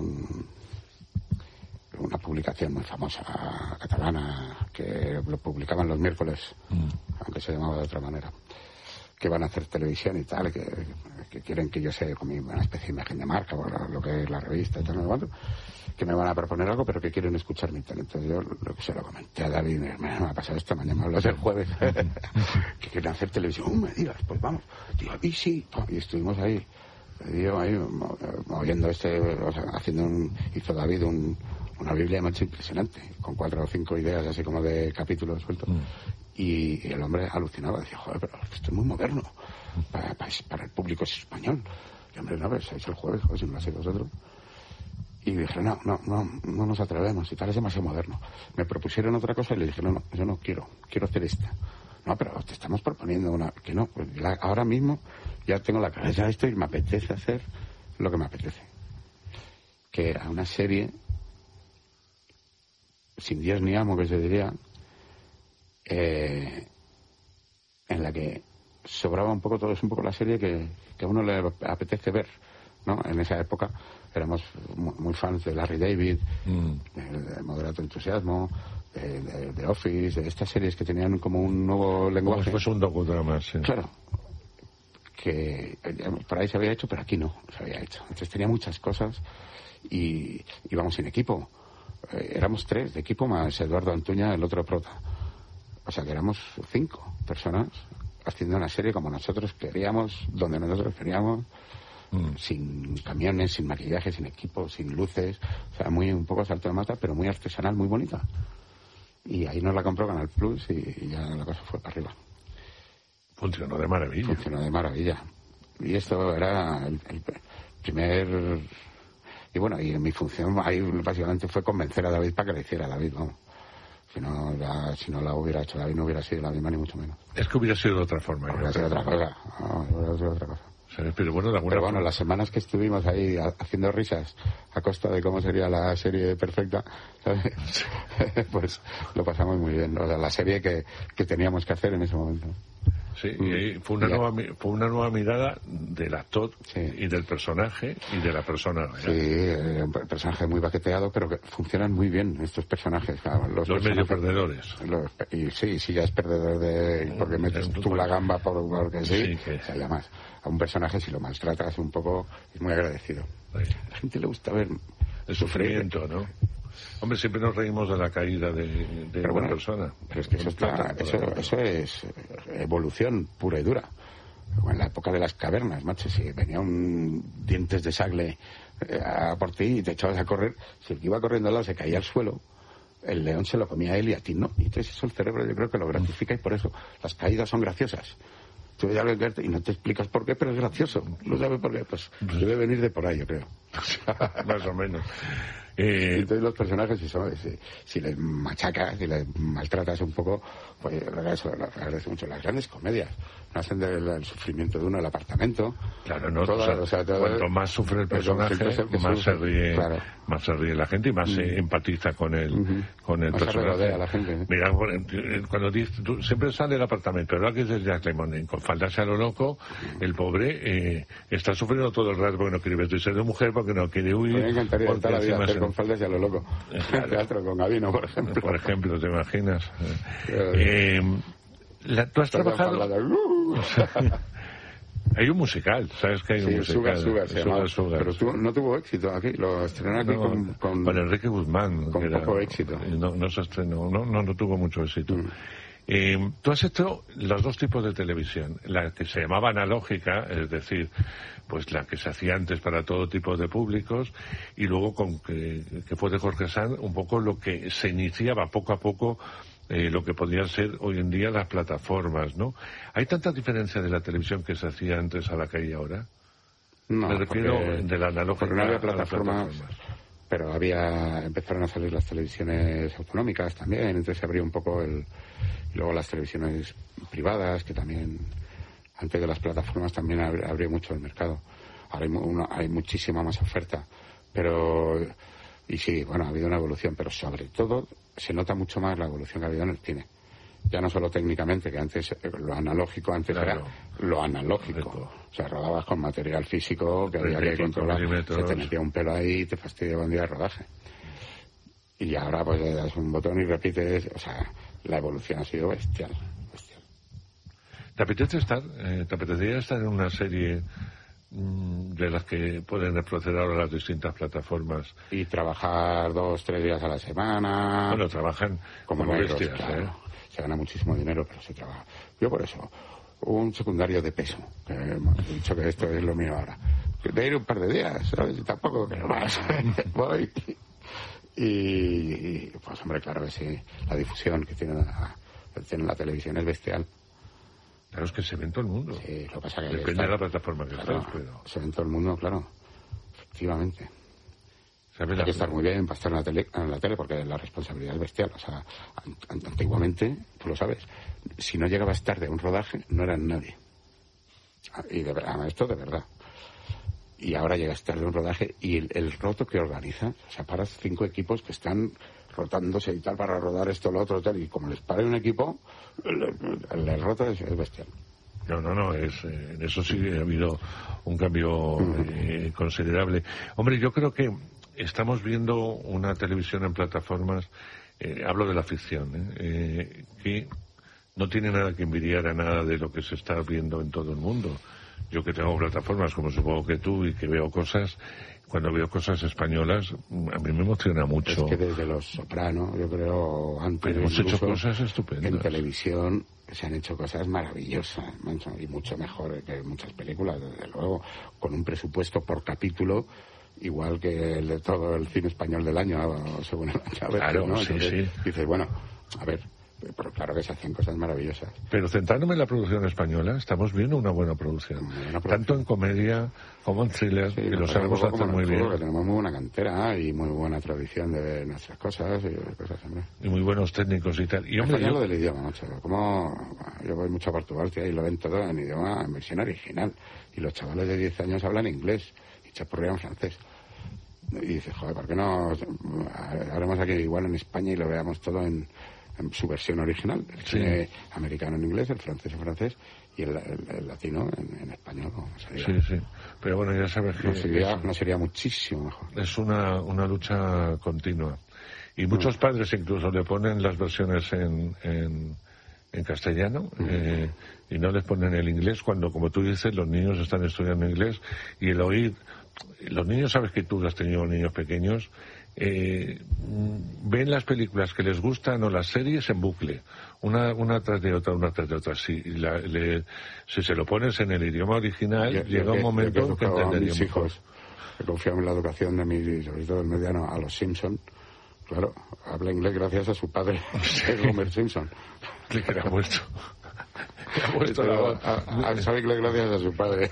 una publicación muy famosa catalana que lo publicaban los miércoles, aunque se llamaba de otra manera, que van a hacer televisión y tal, que quieren que yo sea como una especie de imagen de marca, o lo que es la revista y tal, que me van a proponer algo, pero que quieren escuchar mi talento. Yo se lo comenté a David, me ha pasado esta mañana, hablas el jueves, que quieren hacer televisión. Me digas, pues vamos. Digo, y sí. Y estuvimos ahí moviendo hizo David una Biblia macho impresionante, con 4 o 5 ideas así como de capítulos sueltos. Y el hombre alucinaba, decía, joder, pero esto es muy moderno para el público español. Y hombre, no, es el jueves, joder, si no lo hacéis vosotros. Y dije, no nos atrevemos y tal, es demasiado moderno. Me propusieron otra cosa y le dije, no, yo no quiero hacer esta. No, pero te estamos proponiendo una, que no, pues ahora mismo ya tengo la cabeza de esto y me apetece hacer lo que me apetece. Que era una serie sin Dios ni amo, que se diría, en la que sobraba un poco, todo es un poco la serie que a uno le apetece ver, ¿no? En esa época éramos muy fans de Larry David, de Moderato Entusiasmo, de Office, de estas series que tenían como un nuevo lenguaje. Pues un docudrama, sí. Claro, que por ahí se había hecho, pero aquí no se había hecho. Entonces tenía muchas cosas y íbamos en equipo. Éramos 3 de equipo más Eduardo Antuña, el otro prota. O sea que éramos 5 personas haciendo una serie como nosotros queríamos, donde nosotros queríamos, sin camiones, sin maquillaje, sin equipo, sin luces. O sea, un poco salto de mata, pero muy artesanal, muy bonita. Y ahí nos la compró Canal Plus y ya la cosa fue para arriba. Funcionó de maravilla. Y esto era el primer... Y bueno, y mi función ahí básicamente fue convencer a David para que lo hiciera David, ¿no? Si no la hubiera hecho David, no hubiera sido la misma, ni mucho menos. Es que hubiera sido de otra forma. Hubiera sido otra cosa. Pero bueno, las semanas que estuvimos ahí haciendo risas a costa de cómo sería la serie perfecta, ¿sabes? Pues lo pasamos muy bien. O sea, la serie que teníamos que hacer en ese momento. Sí, y fue una nueva mirada del actor y del personaje y de la persona. Sí, un personaje muy baqueteado, pero que funcionan muy bien estos personajes. Claro, los medio perdedores. Y si ya es perdedor porque metes tú la gamba porque sí, o sea, ya más. A un personaje, si lo maltratas un poco, es muy agradecido. A la gente le gusta ver el sufrimiento, ¿no? Hombre, siempre nos reímos de la caída de una persona. Pero es que eso es evolución pura y dura. En la época de las cavernas, macho, si venía un dientes de sable a por ti y te echabas a correr, si el que iba corriendo al lado se caía al suelo, el león se lo comía a él y a ti no. Y entonces eso el cerebro yo creo que lo gratifica y por eso las caídas son graciosas. Tú ves algo y no te explicas por qué, pero es gracioso. No sabes por qué, pues debe venir de por ahí, yo creo. Más o menos. Entonces los personajes, si les machacas, si les maltratas un poco, pues eso lo agradece mucho. Las grandes comedias nacen del sufrimiento de uno, el apartamento. Claro, no. Cuanto más sufre el personaje, más se ríe la gente y más se empatiza con el personaje. A la gente, Mira, cuando siempre sale el apartamento, pero ahora que es el Jack Lemmon, con faldas a lo loco, el pobre está sufriendo todo el rato porque no quiere vestirse de mujer, porque no quiere huir. Me encantaría estar la vida hacer con faldas y a lo loco. Claro. Teatro con Gavino, por ejemplo. Por ejemplo, ¿te imaginas? ¿Tú has trabajado? Hay un musical, ¿sabes que hay un musical? Sugar. Pero no tuvo éxito aquí, lo estrenó aquí con Enrique Guzmán. Con poco éxito. No se estrenó, no tuvo mucho éxito. Tú has hecho los dos tipos de televisión, la que se llamaba analógica, es decir, pues la que se hacía antes para todo tipo de públicos, y luego que fue de Jorge Sanz, un poco lo que se iniciaba poco a poco, lo que podían ser hoy en día las plataformas, ¿no? ¿Hay tanta diferencia de la televisión que se hacía antes a la que hay ahora? No, me refiero de la analógica no había plataformas. Pero empezaron a salir las televisiones autonómicas también, entonces se abrió un poco y luego las televisiones privadas, que también, antes de las plataformas, también abrió mucho el mercado. Ahora hay muchísima más oferta, y sí, bueno, ha habido una evolución, pero sobre todo se nota mucho más la evolución que ha habido en el cine. Ya no solo técnicamente, que antes lo analógico era lo analógico. O sea, rodabas con material físico que había que controlar. Se te metía un pelo ahí y te fastidiaba un día de rodaje. Y ahora pues le das un botón y repites. O sea, la evolución ha sido bestial. ¿Te apetecería estar en una serie de las que pueden ofrecer ahora las distintas plataformas? Y trabajar 2-3 días a la semana. Bueno, trabajan como bestias, claro. Se gana muchísimo dinero, pero se trabaja. Yo por eso, un secundario de peso, que hemos dicho que esto es lo mío ahora. De ir un par de días, ¿sabes? Tampoco que no más. Voy. Y pues hombre, claro que sí, la difusión que tiene la televisión es bestial. Claro, es que se ve en todo el mundo. Sí, lo que pasa que depende de la plataforma que claro, estés, pero... Se ve en todo el mundo, claro. Efectivamente. Hay que estar muy bien para estar en la tele porque la responsabilidad es bestial. O sea, antiguamente, tú lo sabes, si no llegabas tarde a un rodaje, no eras nadie. Y de verdad, esto de verdad. Y ahora llegas tarde a un rodaje y el roto que organiza, o sea, paras 5 equipos que están rotándose y tal para rodar esto, lo otro, tal, y como les pare un equipo, el roto es bestial. No, en eso sí ha habido un cambio considerable. Hombre, yo creo que estamos viendo una televisión en plataformas, hablo de la ficción, que no tiene nada que envidiar a nada de lo que se está viendo en todo el mundo. Yo que tengo plataformas, como supongo que tú, y que veo cosas, cuando veo cosas españolas, a mí me emociona mucho. Es que desde Los Soprano, yo creo, antes... Pero hemos hecho cosas estupendas. En televisión se han hecho cosas maravillosas, y mucho mejor que muchas películas, desde luego, con un presupuesto por capítulo igual que el de todo el cine español del año, según el año. Claro, ¿no? Entonces, sí. Dices, bueno, a ver, pero claro que se hacen cosas maravillosas. Pero centrándome en la producción española, estamos viendo una buena producción. Tanto en comedia como en thriller, que lo sabemos hacer muy bien. Que tenemos muy buena cantera y muy buena tradición de nuestras cosas hombre. Y muy buenos técnicos y tal. Y hombre, lo del idioma, macho. Como yo voy mucho a Portugal, tío, y lo ven todo en idioma, en versión original. Y los chavales de 10 años hablan inglés y chapurrean francés. Y dices, joder, ¿por qué no haremos aquí igual en España y lo veamos todo en en su versión original, el cine americano en inglés, el francés en francés y el latino en español. Sí. Pero bueno, ya sabes que no sería muchísimo mejor. Es una lucha continua. Y muchos padres incluso le ponen las versiones en castellano y no les ponen el inglés cuando, como tú dices, los niños están estudiando inglés y el oír. Los niños, sabes que tú has tenido niños pequeños, ven las películas que les gustan o las series en bucle, una tras de otra. Si se lo pones en el idioma original, llega un momento que entenderíamos. Mis hijos, he confiado en la educación de mis, sobre todo el mediano, a los Simpson. Claro, habla inglés gracias a su padre, Homer Simpson. Le ha puesto la voz. Sabe inglés gracias a su padre.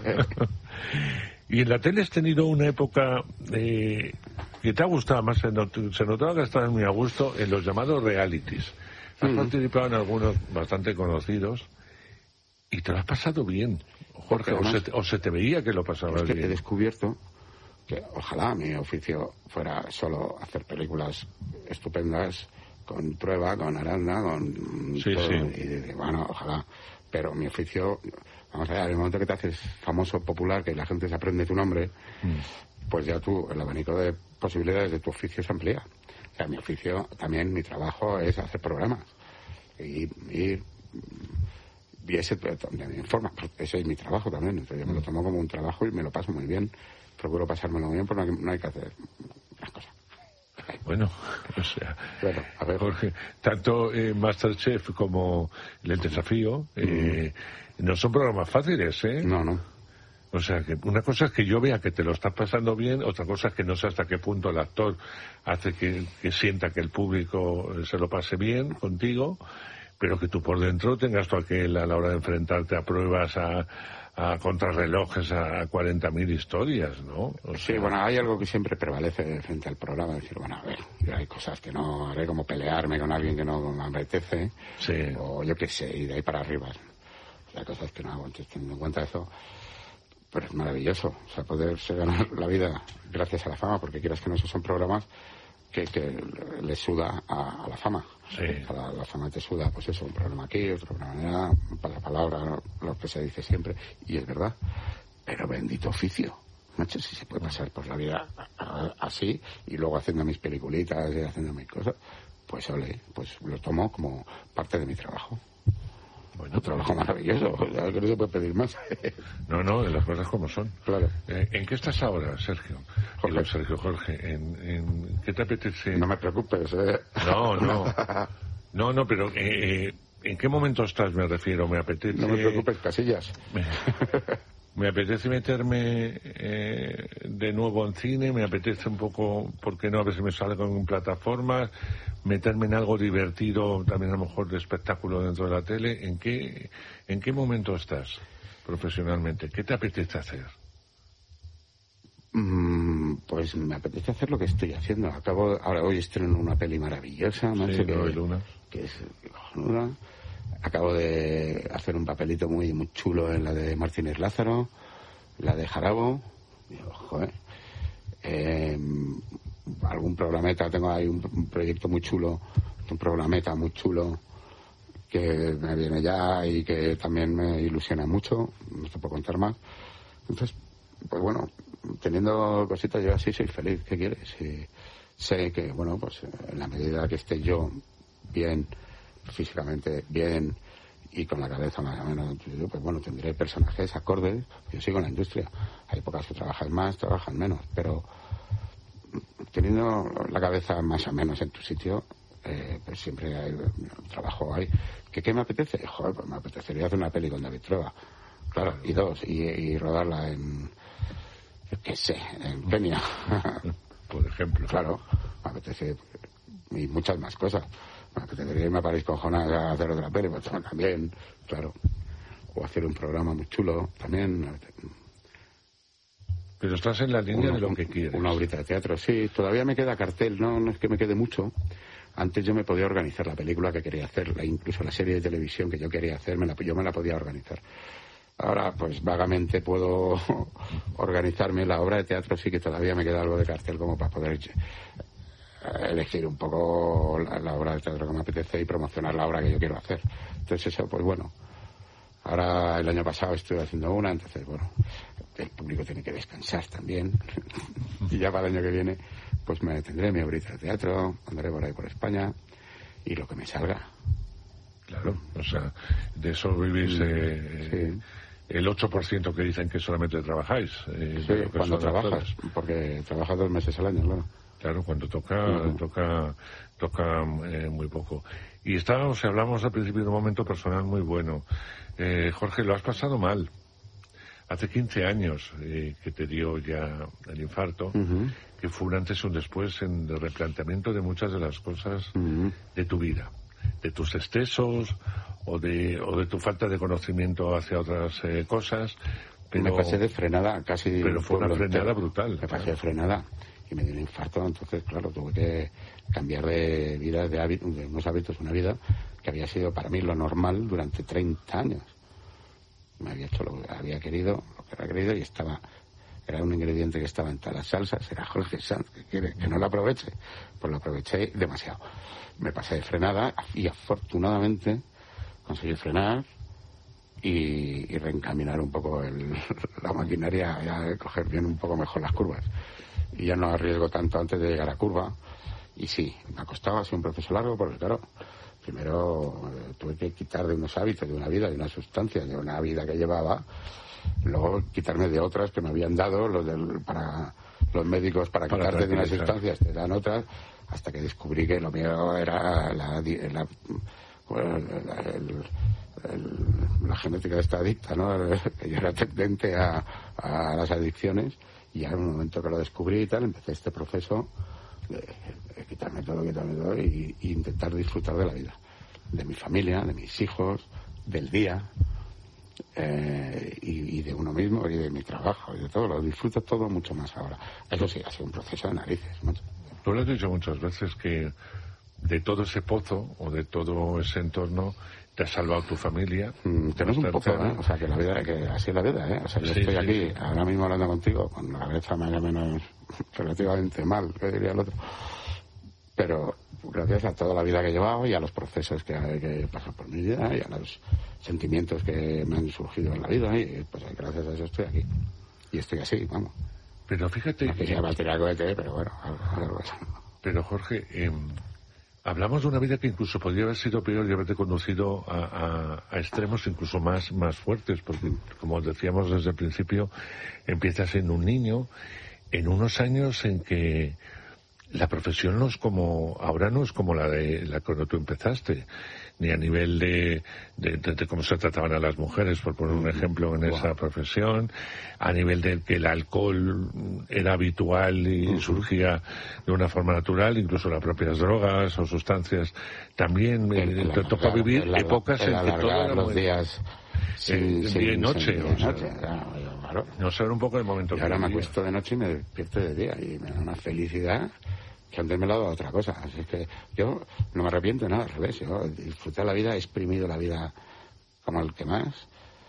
Y en la tele has tenido una época que te ha gustado más, se notaba que estabas muy a gusto en los llamados realities. Has participado en algunos bastante conocidos y te lo has pasado bien, Jorge, o se te veía que lo pasabas bien. He descubierto que ojalá mi oficio fuera solo hacer películas estupendas, con Trueba, con Aranda, con todo, y bueno, ojalá, pero mi oficio, vamos a ver, en el momento que te haces famoso, popular, que la gente se aprende tu nombre, pues ya el abanico de posibilidades de tu oficio se amplía. O sea, mi oficio también, mi trabajo es hacer programas y ese también forma, ese es mi trabajo también, entonces yo me lo tomo como un trabajo y me lo paso muy bien. Procuro pasármelo bien, porque no hay que hacer las cosas. Bueno, o sea, bueno, a ver. Jorge, tanto Masterchef como El Desafío no son programas fáciles, ¿eh? No. O sea, que una cosa es que yo vea que te lo estás pasando bien, otra cosa es que no sé hasta qué punto el actor hace que sienta que el público se lo pase bien contigo, pero que tú por dentro tengas tú aquel a la hora de enfrentarte a pruebas, a contrarrelojes, a 40.000 historias, ¿no? Sí, bueno, hay algo que siempre prevalece frente al programa, decir, bueno, a ver, hay cosas que no haré, como pelearme con alguien que no me apetece, o yo qué sé, y de ahí para arriba. Hay cosas que no hago, entonces teniendo en cuenta eso, pero es maravilloso, o sea, poderse ganar la vida gracias a la fama, porque quieras que no, esos son programas que le suda a la fama. Sí. A la fama te suda, pues eso, un programa aquí, otro programa allá, para la palabra, lo que se dice siempre, y es verdad. Pero bendito oficio, macho, si se puede pasar por la vida así, y luego haciendo mis peliculitas y haciendo mis cosas, pues ole, pues lo tomo como parte de mi trabajo. Bueno, un trabajo maravilloso, que no se puede pedir más. No, de las cosas como son. Claro. ¿En qué estás ahora, Sergio? Jorge, ¿en qué te apetece? No me preocupes, No, pero ¿en qué momento estás, me refiero? Me apetece... No me preocupes, Casillas. Me apetece meterme de nuevo en cine, me apetece un poco, ¿por qué no? A ver si me salgo en plataformas, meterme en algo divertido, también a lo mejor de espectáculo dentro de la tele. ¿En qué momento estás profesionalmente? ¿Qué te apetece hacer? Pues me apetece hacer lo que estoy haciendo. Ahora hoy estreno una peli maravillosa, macho, que es Luna. Acabo de hacer un papelito muy chulo en la de Martínez Lázaro, la de Jarabo. Algún programeta, tengo ahí un proyecto muy chulo, un programeta muy chulo que me viene ya y que también me ilusiona mucho, no te puedo contar más. Entonces, pues bueno, teniendo cositas yo así soy feliz, ¿qué quieres? Y sé que, bueno, pues en la medida que esté yo bien, físicamente bien y con la cabeza más o menos, pues bueno, tendré personajes acordes. Yo sigo en la industria, hay épocas que trabajan más, trabajan menos, pero teniendo la cabeza más o menos en tu sitio, pues siempre hay un trabajo ahí. ¿Qué me apetece? Joder, pues me apetecería hacer una peli con David Trueba, claro, y rodarla en, yo qué sé, en Kenia, por ejemplo. Claro, me apetece, y muchas más cosas. Me apetecería irme a París con Jonás a hacer otra peli, pues también, claro. O hacer un programa muy chulo, también. Pero estás en la línea de lo que quieres. Una obrita de teatro, sí. Todavía me queda cartel, no es que me quede mucho. Antes yo me podía organizar la película que quería hacer, incluso la serie de televisión que yo quería hacer, yo me la podía organizar. Ahora, pues vagamente puedo organizarme. La obra de teatro sí que todavía me queda algo de cartel como para poder elegir un poco la obra de teatro que me apetece y promocionar la obra que yo quiero hacer. Entonces eso, pues bueno, ahora el año pasado estuve haciendo una, entonces bueno, el público tiene que descansar también y ya para el año que viene pues me tendré mi obrita de teatro, andaré por ahí por España y lo que me salga. Claro, o sea, de eso vivís sí. El 8% que dicen que solamente trabajáis. Sí, cuando trabajas, porque trabajas 2 meses al año, claro. Claro, cuando toca muy poco. Y hablamos al principio de un momento personal muy bueno. Jorge, lo has pasado mal. Hace 15 años que te dio ya el infarto, que fue un antes y un después en el replanteamiento de muchas de las cosas de tu vida, de tus excesos o de tu falta de conocimiento hacia otras cosas. Pero, me pasé de frenada casi. Pero fue una frenada brutal. Me pasé de frenada y me dio un infarto, entonces claro, tuve que cambiar de vida, de unos hábitos, una vida que había sido para mí lo normal durante 30 años. Me había hecho lo que había querido, y era un ingrediente que estaba en todas las salsas, era Jorge Sanz, que quiere que no lo aproveche, pues lo aproveché demasiado. Me pasé de frenada y afortunadamente conseguí frenar y reencaminar un poco la maquinaria, ya coger bien un poco mejor las curvas. Y ya no arriesgo tanto antes de llegar a curva. Y sí, me ha costado, ha sido un proceso largo, porque claro, primero tuve que quitar de unos hábitos, de una vida, de unas sustancias, de una vida que llevaba, luego quitarme de otras que me habían dado para los médicos para quitarte de unas sustancias, te dan otras, hasta que descubrí que lo mío era la genética de esta adicta, ¿no? Que yo era tendente a las adicciones, y ya en un momento que lo descubrí y tal, empecé este proceso de quitarme todo y intentar disfrutar de la vida, de mi familia, de mis hijos, del día, y de uno mismo y de mi trabajo y de todo. Lo disfruto todo mucho más ahora. Eso sí, ha sido un proceso de narices, macho. Tú lo has dicho muchas veces que de todo ese pozo o de todo ese entorno te ha salvado tu familia. Que no es un pozo, ¿eh? O sea, que la vida, que así es la vida, ¿eh? O sea, yo estoy aquí ahora mismo hablando contigo con la cabeza más o menos relativamente mal, que diría el otro. Pero gracias a toda la vida que he llevado y a los procesos que he pasado por mi vida y a los sentimientos que me han surgido en la vida, y pues gracias a eso estoy aquí. Y estoy así, vamos. Pero fíjate... No quisiera batir algo de té, pero bueno, algo así. Pero Jorge, hablamos de una vida que incluso podría haber sido peor y haberte conducido a extremos incluso más fuertes, porque como decíamos desde el principio, empiezas siendo un niño en unos años en que la profesión no es como la cuando tú empezaste, ni a nivel de cómo se trataban a las mujeres, por poner un ejemplo, en esa profesión, a nivel de que el alcohol era habitual y surgía de una forma natural, incluso las propias drogas o sustancias. También te tocó vivir épocas en que todo era los días día y noche. Claro. No sé, un poco el momento. Y ahora me acuesto de noche y me despierto de día y me da una felicidad que antes me lo ha dado otra cosa. Así es que yo no me arrepiento de nada, al revés. Yo disfruté la vida, he exprimido la vida como el que más.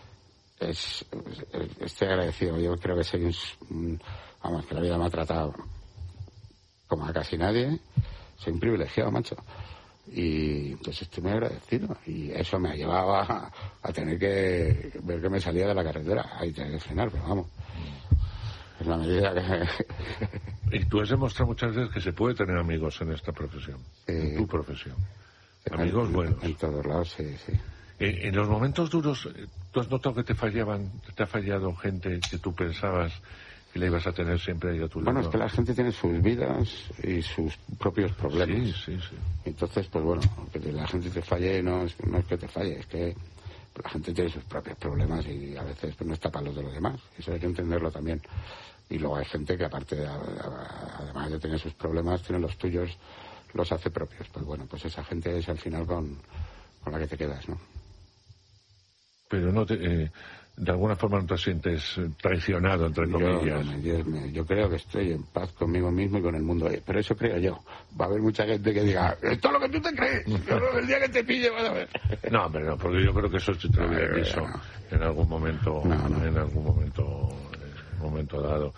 Estoy agradecido. Yo creo que soy que la vida me ha tratado como a casi nadie. Soy un privilegiado, macho. Y entonces estoy muy agradecido. Y eso me ha llevado a tener que ver que me salía de la carretera. Ahí tener que frenar, pero vamos. Es la medida que... Y tú has demostrado muchas veces que se puede tener amigos en esta profesión, en tu profesión. Amigos buenos. En todos lados, sí. En los momentos duros, ¿tú has notado que te ha fallado gente que tú pensabas que la ibas a tener siempre ahí a tu lado? Bueno, es que la gente tiene sus vidas y sus propios problemas. Sí. Entonces, pues bueno, que la gente te falle no es que te falle, es que la gente tiene sus propios problemas y a veces pues, no está para los de los demás. Eso hay que entenderlo también. Y luego hay gente que aparte, además de tener sus problemas, tiene los tuyos, los hace propios. Pues bueno, pues esa gente es al final con la que te quedas, ¿no? Pero no de alguna forma no te sientes traicionado, entre comillas. Yo creo que estoy en paz conmigo mismo y con el mundo. Pero eso creo yo. Va a haber mucha gente que diga, esto es lo que tú te crees. El día que te pille vas a ver. No, hombre, no, porque yo creo que eso sí te lo había dicho en algún momento, en algún momento dado.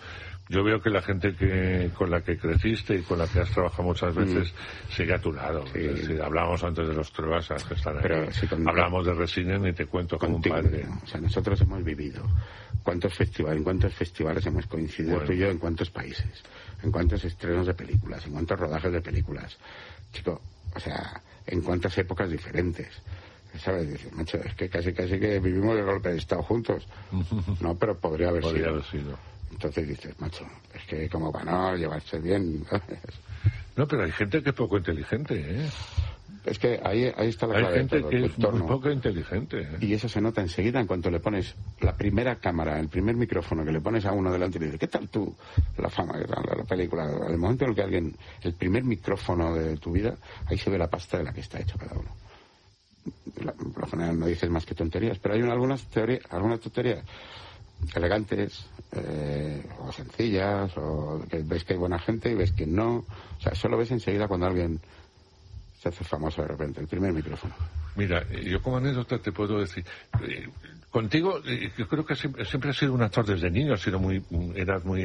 Yo veo que la gente con la que creciste y con la que has trabajado muchas veces sigue a tu lado. Sí. Es decir, hablábamos antes de los Truebasas que están ahí. Pero sí, Hablamos de Resinen y te cuento como un padre. O sea, nosotros hemos vivido en cuántos festivales hemos coincidido tú y yo, en cuántos países, en cuántos estrenos de películas, en cuántos rodajes de películas. Chico, o sea, en cuántas épocas diferentes. ¿Sabes? Dices, macho, es que casi que vivimos el golpe de Estado juntos. No, pero podría haber sido. Entonces dices, macho, es que como para no llevarse bien. No, pero hay gente que es poco inteligente, ¿eh? Es que ahí está la clave. Hay gente que es muy poco inteligente, ¿eh? Y eso se nota enseguida en cuanto le pones la primera cámara, el primer micrófono que le pones a uno delante y le dices, ¿qué tal tú? La fama, ¿qué tal la película? Al momento en el que el primer micrófono de tu vida, ahí se ve la pasta de la que está hecho cada uno. Por lo general no dices más que tonterías, pero hay algunas tonterías elegantes o sencillas, o que ves que hay buena gente y ves que no. O sea, eso lo ves enseguida cuando alguien se hace famoso de repente, el primer micrófono. Mira, yo como anécdota te puedo decir, contigo yo creo que siempre has sido un actor desde niño, eras muy